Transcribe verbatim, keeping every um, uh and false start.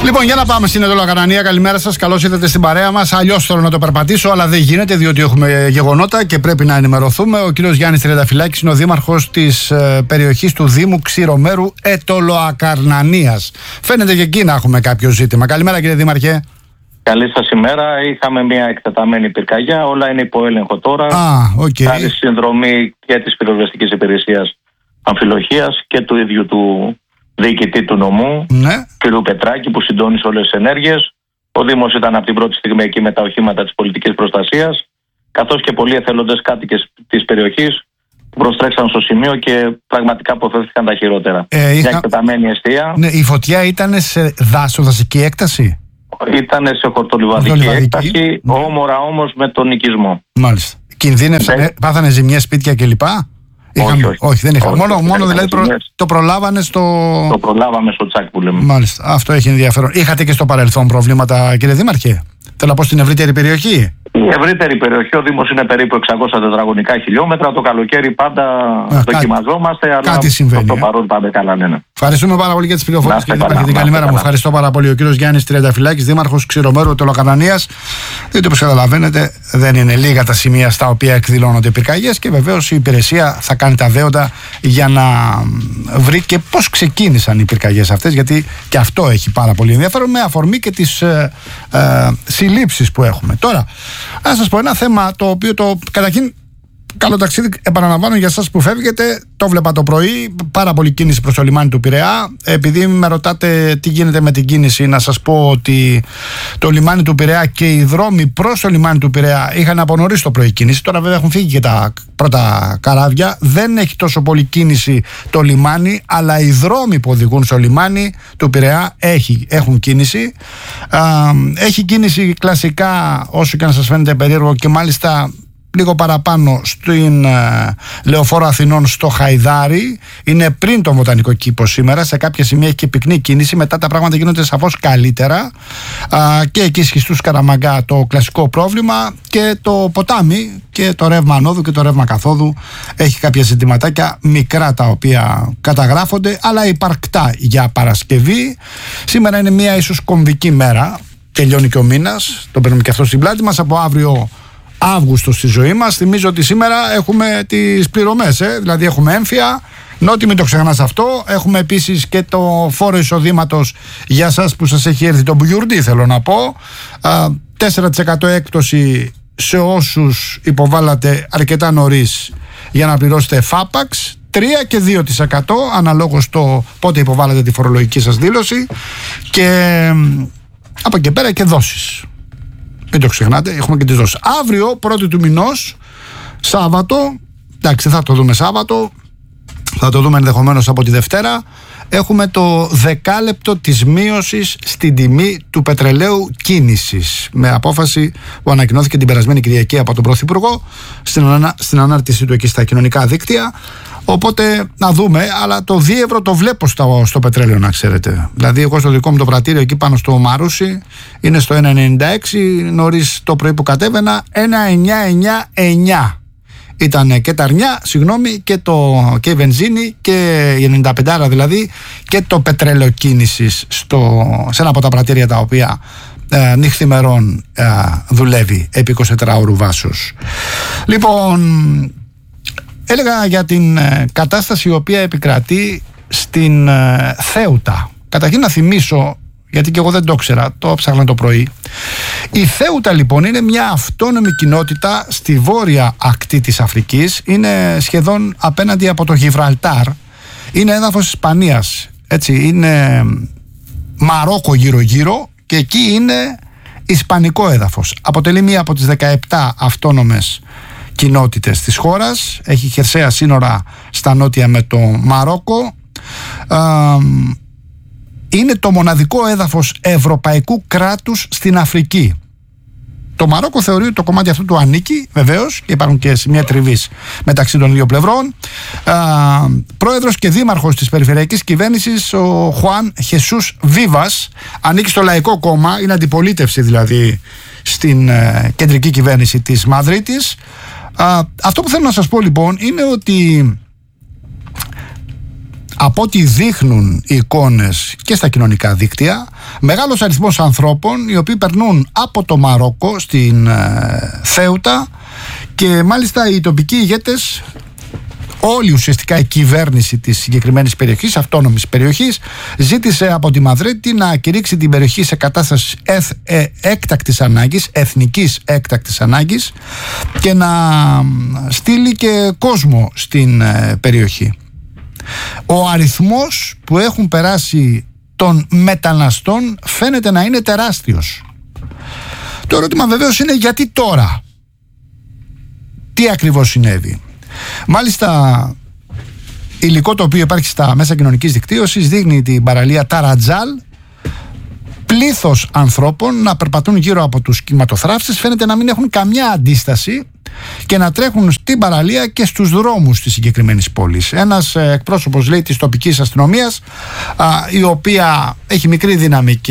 Λοιπόν, για να πάμε στην Ετωλοκαρνανία. Καλημέρα σας, καλώς ήρθατε στην παρέα μας. Αλλιώς θέλω να το περπατήσω, αλλά δεν γίνεται διότι έχουμε γεγονότα και πρέπει να ενημερωθούμε. Ο κύριος Γιάννης Τριανταφυλάκης είναι ο δήμαρχος της ε, περιοχής του Δήμου Ξηρομέρου Ετωλοκαρνανίας. Φαίνεται και εκεί να έχουμε κάποιο ζήτημα. Καλημέρα, κύριε Δήμαρχε. Καλή σας ημέρα. Είχαμε μια εκτεταμένη πυρκαγιά. Όλα είναι υπό έλεγχο τώρα. Α, οκ. Χάρη στη συνδρομή και της πυροσβεστικής υπηρεσίας Αμφιλοχίας και του ίδιου του διοικητή του νομού, ναι. κ. Πετράκη, που συντόνισε όλες τις ενέργειες. Ο Δήμος ήταν από την πρώτη στιγμή εκεί με τα οχήματα της πολιτικής προστασίας, καθώς και πολλοί εθελοντές κάτοικες της περιοχής που προστρέξαν στο σημείο και πραγματικά αποφεύθηκαν τα χειρότερα. Ε, είχα... Μια εκτεταμένη εστία. Ναι, η φωτιά ήταν σε δάσο, δασική έκταση. Ήταν σε χορτολιβαδική έκταση, ναι. Όμορα όμως με τον οικισμό. Μάλιστα. Κινδύνευσαν, ναι. Πάθανε ζημιές, σπίτια κλπ. Όχι, είχαμε... όχι. όχι, δεν είχαμε. Όχι, μόνο όχι, μόνο δηλαδή προ... το προλάβανε στο. Το προλάβαμε στο τσάκ που λέμε. Μάλιστα. Αυτό έχει ενδιαφέρον. Είχατε και στο παρελθόν προβλήματα, κύριε Δήμαρχε? Θέλω να πω στην ευρύτερη περιοχή. Η ευρύτερη περιοχή, ο Δήμος είναι περίπου εξακόσια τετραγωνικά χιλιόμετρα. Το καλοκαίρι πάντα Α, δοκιμαζόμαστε, κάτι, αλλά κάτι συμβαίνει, το ε. παρόν πάμε καλά, ναι, ναι. Ευχαριστούμε πάρα πολύ για τις πληροφορίες, κύριε Δήμαρχε. Την καλημέρα μου. καλά. Ευχαριστώ πάρα πολύ. Ο κύριος Γιάννης Τριανταφυλάκης, δήμαρχος Ξηρομέρου Ετωλοκαρνανίας. Διότι, όπως καταλαβαίνετε, δεν είναι λίγα τα σημεία στα οποία εκδηλώνονται πυρκαγιές και βεβαίως η υπηρεσία θα κάνει τα δέοντα για να βρει και πώς ξεκίνησαν οι πυρκαγιές αυτές. Γιατί και αυτό έχει πάρα πολύ ενδιαφέρον, με αφορμή και τις ε, ε, συλλήψεις που έχουμε. Τώρα, να σας πω ένα θέμα το οποίο το καταρχήν. Καλό ταξίδι, επαναλαμβάνω για εσάς που φεύγετε. Το βλέπα το πρωί. Πάρα πολύ κίνηση προς το λιμάνι του Πειραιά. Επειδή με ρωτάτε τι γίνεται με την κίνηση, να σας πω ότι το λιμάνι του Πειραιά και οι δρόμοι προς το λιμάνι του Πειραιά είχαν από νωρίς το πρωί κίνηση. Τώρα βέβαια έχουν φύγει και τα πρώτα καράβια. Δεν έχει τόσο πολύ κίνηση το λιμάνι, αλλά οι δρόμοι που οδηγούν στο λιμάνι του Πειραιά έχει, έχουν κίνηση. Α, έχει κίνηση κλασικά, όσο και να σας φαίνεται περίεργο, και μάλιστα λίγο παραπάνω στην uh, Λεωφόρο Αθηνών στο Χαϊδάρι. Είναι πριν το βοτανικό κήπο σήμερα. Σε κάποια σημεία έχει και πυκνή κίνηση. Μετά τα πράγματα γίνονται σαφώς καλύτερα. Uh, και εκεί σχιστούς Καραμαγκά το κλασικό πρόβλημα. Και το ποτάμι και το ρεύμα ανόδου και το ρεύμα καθόδου έχει κάποια ζητηματάκια μικρά τα οποία καταγράφονται, αλλά υπαρκτά για Παρασκευή. Σήμερα είναι μια ίσως κομβική μέρα. Τελειώνει και ο μήνας. Το παίρνουμε και αυτό στην πλάτη μας. Από αύριο Αύγουστο στη ζωή μας. Θυμίζω ότι σήμερα έχουμε τις πληρωμές, ε? δηλαδή έχουμε έμφυα. Νότι, μην το ξεχνάς αυτό. Έχουμε επίσης και το φόρο εισοδήματος για σας που σας έχει έρθει το μπιουρντί, θέλω να πω. τέσσερα τοις εκατό έκπτωση σε όσους υποβάλλατε αρκετά νωρίς για να πληρώσετε φάπαξ. τρία και δύο τοις εκατό αναλόγως το πότε υποβάλλατε τη φορολογική σας δήλωση. Και από εκεί πέρα και δόσεις. Μην το ξεχνάτε, έχουμε και τις δόσεις. Αύριο, πρώτη του μηνός, Σάββατο, εντάξει, θα το δούμε Σάββατο, θα το δούμε ενδεχομένως από τη Δευτέρα, έχουμε το δεκάλεπτο της μείωσης στην τιμή του πετρελαίου κίνησης, με απόφαση που ανακοινώθηκε την περασμένη Κυριακή από τον Πρωθυπουργό στην, ανα, στην ανάρτησή του εκεί στα κοινωνικά δίκτυα. Οπότε να δούμε, αλλά το δύο ευρώ το βλέπω στο, στο πετρέλαιο, να ξέρετε. Δηλαδή, εγώ στο δικό μου το πρατήριο εκεί πάνω στο Μαρούσι είναι στο ένα ενενήντα έξι. Νωρίς το πρωί που κατέβαινα, ένα εννιά εννιά εννιά. Ήταν και τα αρνιά, συγγνώμη, και, το, και η βενζίνη και η ενενήντα πέντε, δηλαδή, και το πετρέλαιο κίνησης στο, σε ένα από τα πρατήρια τα οποία ε, νυχθημερών ε, δουλεύει επί εικοσιτετράωρου ώρου βάσος. Λοιπόν, έλεγα για την ε, κατάσταση η οποία επικρατεί στην ε, Θέουτα. Καταρχήν να θυμίσω, γιατί και εγώ δεν το ξέρα, το ψάχνα το πρωί. Η Θέουτα λοιπόν είναι μια αυτόνομη κοινότητα στη βόρεια ακτή της Αφρικής. Είναι σχεδόν απέναντι από το Γιβραλτάρ. Είναι έδαφος Ισπανίας. Έτσι, είναι Μαρόκο γύρω γύρω και εκεί είναι ισπανικό έδαφος. Αποτελεί μία από τις δεκαεπτά αυτόνομες κοινότητες της χώρας. Έχει χερσαία σύνορα στα νότια με το Μαρόκο. Είναι το μοναδικό έδαφος ευρωπαϊκού κράτους στην Αφρική. Το Μαρόκο θεωρεί ότι το κομμάτι αυτό του ανήκει, βεβαίως, και υπάρχουν και σημεία τριβής μεταξύ των δύο πλευρών. Πρόεδρος και δήμαρχος της περιφερειακής κυβέρνησης, ο Χουάν Χεσούς Βίβας, ανήκει στο Λαϊκό Κόμμα, είναι αντιπολίτευση δηλαδή στην ε, κεντρική κυβέρνηση της Μαδρίτης. Α, αυτό που θέλω να σας πω λοιπόν είναι ότι από ό,τι δείχνουν οι εικόνες και στα κοινωνικά δίκτυα, μεγάλος αριθμός ανθρώπων οι οποίοι περνούν από το Μαρόκο στην ε, Θέουτα, και μάλιστα οι τοπικοί ηγέτες, όλη ουσιαστικά η κυβέρνηση της συγκεκριμένης περιοχής, αυτόνομης περιοχής, ζήτησε από τη Μαδρίτη να κηρύξει την περιοχή σε κατάσταση εθ, ε, έκτακτης ανάγκης, εθνικής έκτακτης ανάγκης, και να στείλει και κόσμο στην ε, περιοχή. Ο αριθμός που έχουν περάσει των μεταναστών φαίνεται να είναι τεράστιος. Το ερώτημα βεβαίως είναι γιατί τώρα, τι ακριβώς συνέβη. Μάλιστα, υλικό το οποίο υπάρχει στα μέσα κοινωνικής δικτύωσης δείχνει την παραλία Ταρατζάλ, πλήθος ανθρώπων να περπατούν γύρω από τους κυματοθράφτες, φαίνεται να μην έχουν καμιά αντίσταση και να τρέχουν στην παραλία και στους δρόμους της συγκεκριμένης πόλης. Ένας εκπρόσωπος, λέει, της τοπικής αστυνομίας, α, η οποία έχει μικρή δυναμική